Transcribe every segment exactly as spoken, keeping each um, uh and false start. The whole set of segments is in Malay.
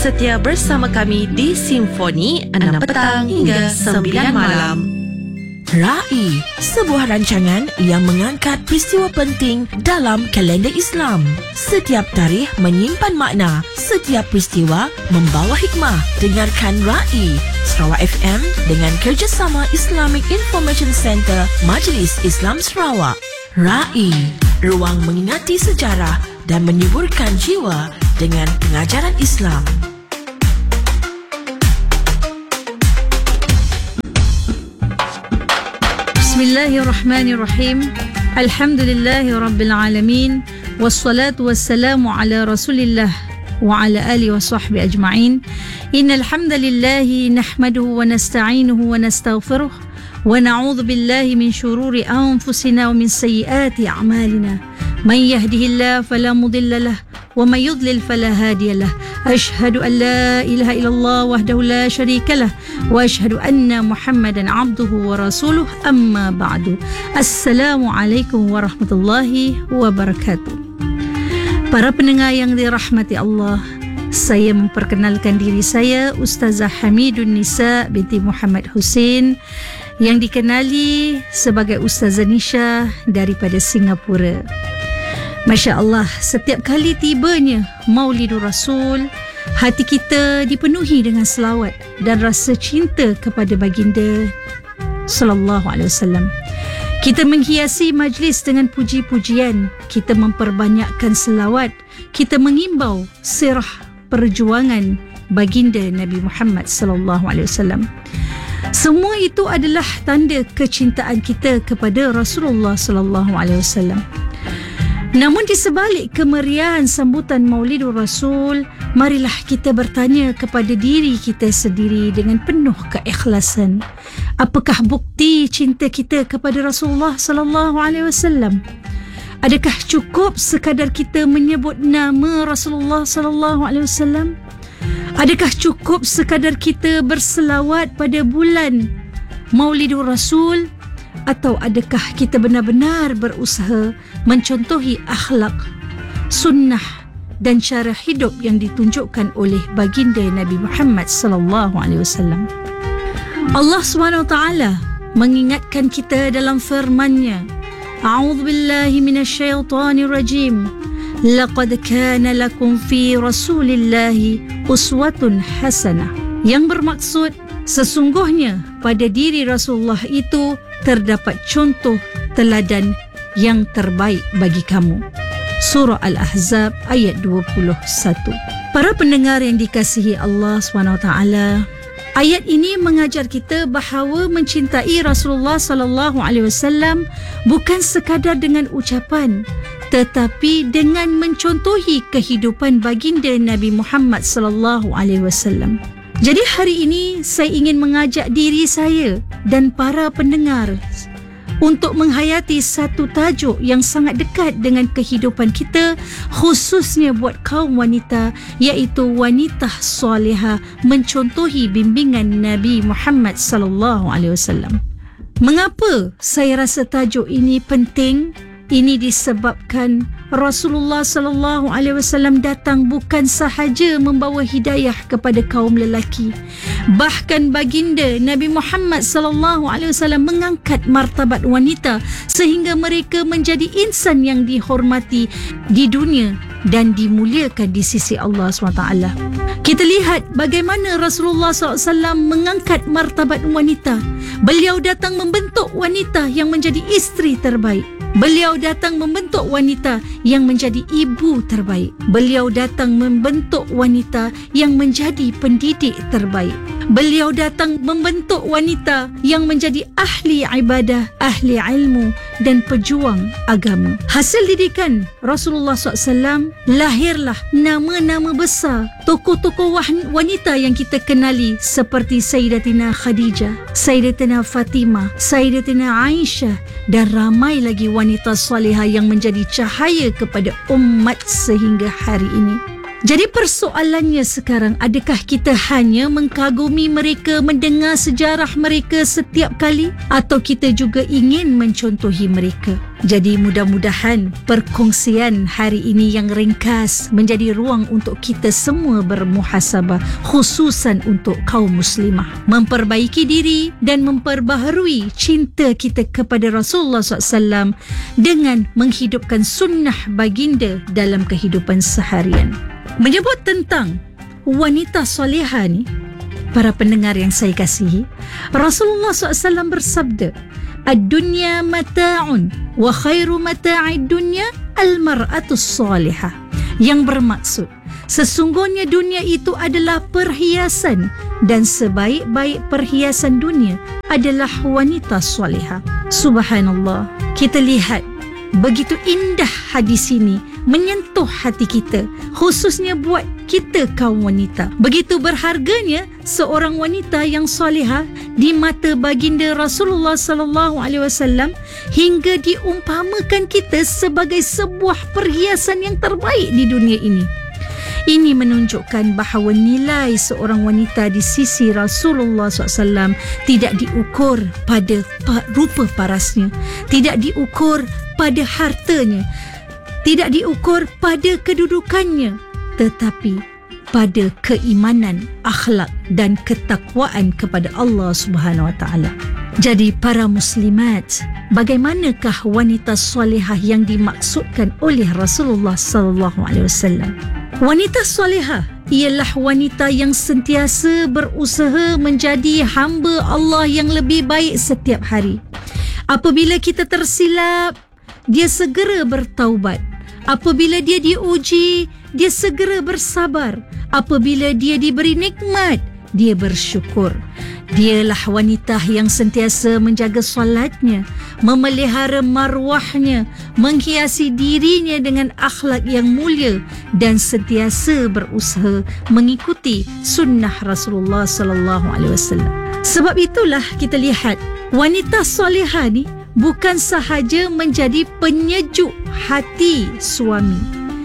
Setia bersama kami di Simfoni enam petang hingga sembilan malam. RAI, sebuah rancangan yang mengangkat peristiwa penting dalam kalender Islam. Setiap tarikh menyimpan makna, setiap peristiwa membawa hikmah. Dengarkan RAI Sarawak F M dengan kerjasama Islamic Information Center Majlis Islam Sarawak. RAI, ruang mengingati sejarah dan menyuburkan jiwa dengan pengajaran Islam. Bismillahirrahmanirrahim. Alhamdulillahi Rabbil Alamin. Wassalatu wassalamu ala Rasulillah wa ala alihi wa sahbihi ajma'in. Innal hamdalillahi nahmaduhu wa nasta'inuhu wa nastaghfiruh wa na'udzu billahi min shururi anfusina wa min sayyiati a'malina. Man yahdihillahu fala mudilla lahu wa man yudlil fala hadiya lahu. Ashhadu an la ilaha illallah wahdahu la syarika lah wa ashhadu anna Muhammadan abduhu wa rasuluh, amma ba'du. Assalamualaikum warahmatullahi wabarakatuh. Para pendengar yang dirahmati Allah, saya memperkenalkan diri saya Ustazah Hamidun Nisa binti Muhammad Hussein, yang dikenali sebagai Ustazah Nisha daripada Singapura. Masya Allah, setiap kali tibanya Maulidur Rasul, hati kita dipenuhi dengan selawat dan rasa cinta kepada baginda sallallahu alaihi wasallam. Kita menghiasi majlis dengan puji-pujian, kita memperbanyakkan selawat, kita mengimbau sirah perjuangan baginda Nabi Muhammad sallallahu alaihi wasallam. Semua itu adalah tanda kecintaan kita kepada Rasulullah sallallahu alaihi wasallam. Namun di sebalik kemeriahan sambutan Maulidur Rasul, marilah kita bertanya kepada diri kita sendiri dengan penuh keikhlasan. Apakah bukti cinta kita kepada Rasulullah sallallahu alaihi wasallam? Adakah cukup sekadar kita menyebut nama Rasulullah sallallahu alaihi wasallam? Adakah cukup sekadar kita berselawat pada bulan Maulidur Rasul? Atau adakah kita benar-benar berusaha mencontohi akhlak, sunnah dan cara hidup yang ditunjukkan oleh baginda Nabi Muhammad sallallahu alaihi wasallam? Allah Subhanahu wa taala mengingatkan kita dalam firman-Nya, A'udzu billahi minasyaitonir rajim. Laqad kana lakum fi Rasulillahi uswatun hasanah. Yang bermaksud, sesungguhnya pada diri Rasulullah itu terdapat contoh teladan yang terbaik bagi kamu. Surah Al-Ahzab ayat dua puluh satu. Para pendengar yang dikasihi Allah subhanahu wa taala, ayat ini mengajar kita bahawa mencintai Rasulullah sallallahu alaihi wasallam bukan sekadar dengan ucapan, tetapi dengan mencontohi kehidupan baginda Nabi Muhammad sallallahu alaihi wasallam. Jadi hari ini saya ingin mengajak diri saya dan para pendengar untuk menghayati satu tajuk yang sangat dekat dengan kehidupan kita, khususnya buat kaum wanita, iaitu wanita solehah mencontohi bimbingan Nabi Muhammad sallallahu alaihi wasallam. Mengapa saya rasa tajuk ini penting? Ini disebabkan Rasulullah sallallahu alaihi wasallam datang bukan sahaja membawa hidayah kepada kaum lelaki. Bahkan baginda Nabi Muhammad sallallahu alaihi wasallam mengangkat martabat wanita sehingga mereka menjadi insan yang dihormati di dunia dan dimuliakan di sisi Allah subhanahu wa taala. Kita lihat bagaimana Rasulullah sallallahu alaihi wasallam mengangkat martabat wanita. Beliau datang membentuk wanita yang menjadi isteri terbaik. Beliau datang membentuk wanita yang menjadi ibu terbaik. Beliau datang membentuk wanita yang menjadi pendidik terbaik. Beliau datang membentuk wanita yang menjadi ahli ibadah, ahli ilmu dan pejuang agama. Hasil didikan Rasulullah sallallahu alaihi wasallam, lahirlah nama-nama besar, tokoh-tokoh wanita yang kita kenali seperti Sayyidatina Khadijah, Sayyidatina Fatimah, Sayyidatina Aisyah dan ramai lagi wanita wanita salihah yang menjadi cahaya kepada umat sehingga hari ini. Jadi persoalannya sekarang, adakah kita hanya mengkagumi mereka, mendengar sejarah mereka setiap kali, atau kita juga ingin mencontohi mereka? Jadi mudah-mudahan perkongsian hari ini yang ringkas menjadi ruang untuk kita semua bermuhasabah, khususan untuk kaum muslimah, memperbaiki diri dan memperbaharui cinta kita kepada Rasulullah sallallahu alaihi wasallam dengan menghidupkan sunnah baginda dalam kehidupan seharian. Menyebut tentang wanita solehah ni, para pendengar yang saya kasihi, Rasulullah sallallahu alaihi wasallam bersabda, "Ad-dunya mata'un wa khairu mata'id dunya al-mar'atus solehah." Yang bermaksud, sesungguhnya dunia itu adalah perhiasan dan sebaik-baik perhiasan dunia adalah wanita solehah. Subhanallah, kita lihat begitu indah hadis ini menyentuh hati kita, khususnya buat kita kaum wanita. Begitu berharganya seorang wanita yang solehah di mata baginda Rasulullah sallallahu alaihi wasallam, hingga diumpamakan kita sebagai sebuah perhiasan yang terbaik di dunia ini. Ini menunjukkan bahawa nilai seorang wanita di sisi Rasulullah sallallahu alaihi wasallam tidak diukur pada rupa parasnya, tidak diukur pada hartanya, tidak diukur pada kedudukannya, tetapi pada keimanan, akhlak dan ketakwaan kepada Allah Subhanahu Wa Taala. Jadi para muslimat, bagaimanakah wanita solehah yang dimaksudkan oleh Rasulullah sallallahu alaihi wasallam? Wanita solehah ialah wanita yang sentiasa berusaha menjadi hamba Allah yang lebih baik setiap hari. Apabila kita tersilap, dia segera bertaubat. Apabila dia diuji, dia segera bersabar. Apabila dia diberi nikmat, dia bersyukur. Dialah wanita yang sentiasa menjaga solatnya, memelihara marwahnya, menghiasi dirinya dengan akhlak yang mulia dan sentiasa berusaha mengikuti sunnah Rasulullah sallallahu alaihi wasallam. Sebab itulah kita lihat wanita solehah ni bukan sahaja menjadi penyejuk hati suami,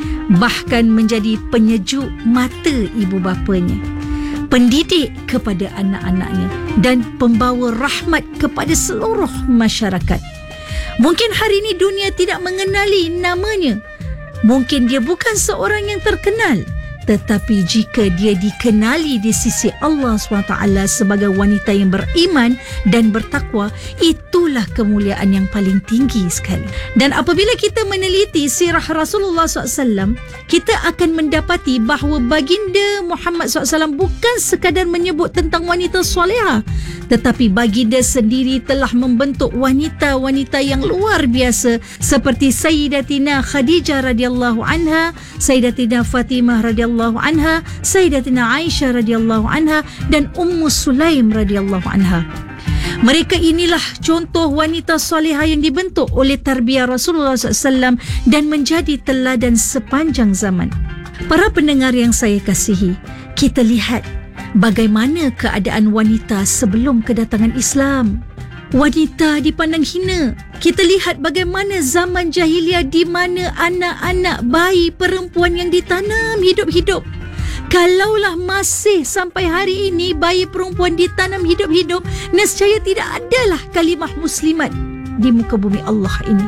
bahkan menjadi penyejuk mata ibu bapanya, pendidik kepada anak-anaknya dan pembawa rahmat kepada seluruh masyarakat. Mungkin hari ini dunia tidak mengenali namanya, mungkin dia bukan seorang yang terkenal, tetapi jika dia dikenali di sisi Allah subhanahu wa taala sebagai wanita yang beriman dan bertakwa, itulah kemuliaan yang paling tinggi sekali. Dan apabila kita meneliti sirah Rasulullah sallallahu alaihi wasallam, kita akan mendapati bahawa baginda Muhammad sallallahu alaihi wasallam bukan sekadar menyebut tentang wanita solehah, tetapi baginda sendiri telah membentuk wanita-wanita yang luar biasa seperti Sayyidatina Khadijah radhiyallahu anha, Sayyidatina Fatimah radhiyallahu anha, Sayyidatina Aisyah radhiyallahu anha dan Ummu Sulaim radhiyallahu anha. Mereka inilah contoh wanita solehah yang dibentuk oleh tarbiyah Rasulullah sallallahu alaihi wasallam dan menjadi teladan sepanjang zaman. Para pendengar yang saya kasihi, kita lihat bagaimana keadaan wanita sebelum kedatangan Islam. Wanita dipandang hina. Kita lihat bagaimana zaman jahiliah di mana anak-anak bayi perempuan yang ditanam hidup-hidup. Kalaulah masih sampai hari ini bayi perempuan ditanam hidup-hidup, nescaya tidak adalah kalimah muslimat di muka bumi Allah ini.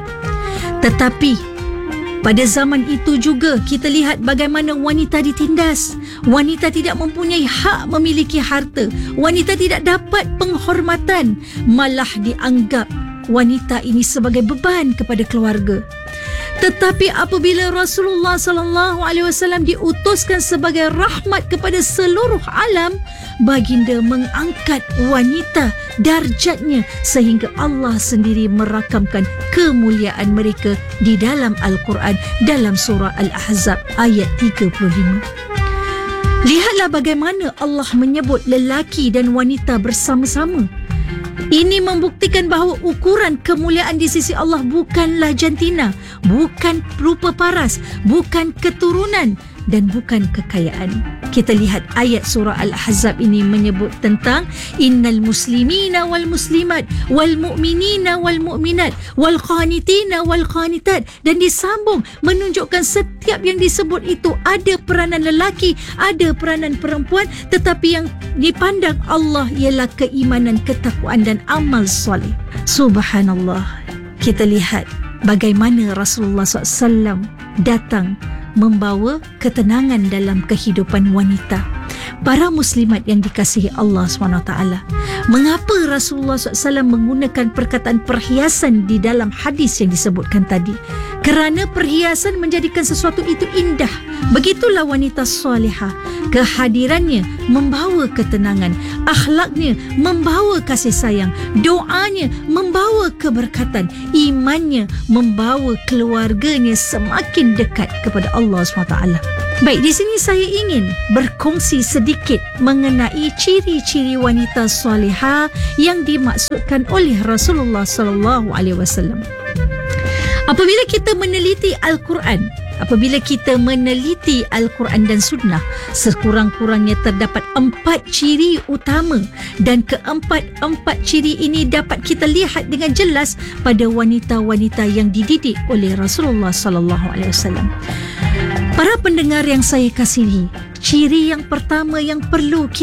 Tetapi pada zaman itu juga kita lihat bagaimana wanita ditindas. Wanita tidak mempunyai hak memiliki harta. Wanita tidak dapat penghormatan. Malah dianggap wanita ini sebagai beban kepada keluarga. Tetapi apabila Rasulullah sallallahu alaihi wasallam diutuskan sebagai rahmat kepada seluruh alam, baginda mengangkat wanita darjatnya sehingga Allah sendiri merakamkan kemuliaan mereka di dalam Al-Quran dalam surah Al-Ahzab ayat tiga puluh lima. Lihatlah bagaimana Allah menyebut lelaki dan wanita bersama-sama. Ini membuktikan bahawa ukuran kemuliaan di sisi Allah bukanlah jantina, bukan rupa paras, bukan keturunan, dan bukan kekayaan. Kita lihat ayat surah Al-Ahzab ini menyebut tentang innal muslimina wal muslimat wal mu'minina wal mu'minat wal qanitina wal qanitat, dan disambung menunjukkan setiap yang disebut itu ada peranan lelaki, ada peranan perempuan, tetapi yang dipandang Allah ialah keimanan, ketakwaan dan amal soleh. Subhanallah. Kita lihat bagaimana Rasulullah sallallahu alaihi wasallam datang membawa ketenangan dalam kehidupan wanita. Para muslimat yang dikasihi Allah subhanahu wa taala, mengapa Rasulullah sallallahu alaihi wasallam menggunakan perkataan perhiasan di dalam hadis yang disebutkan tadi? Kerana perhiasan menjadikan sesuatu itu indah. Begitulah wanita solehah. Kehadirannya membawa ketenangan, akhlaknya membawa kasih sayang, doanya membawa keberkatan, imannya membawa keluarganya semakin dekat kepada Allah subhanahu wa taala. Baik, di sini saya ingin berkongsi sedikit mengenai ciri-ciri wanita solehah yang dimaksudkan oleh Rasulullah sallallahu alaihi wasallam. Apabila kita meneliti Al-Quran, apabila kita meneliti Al-Quran dan Sunnah, sekurang-kurangnya terdapat empat ciri utama, dan keempat-empat ciri ini dapat kita lihat dengan jelas pada wanita-wanita yang dididik oleh Rasulullah sallallahu alaihi wasallam. Para pendengar yang saya kasihi, ciri yang pertama yang perlu kita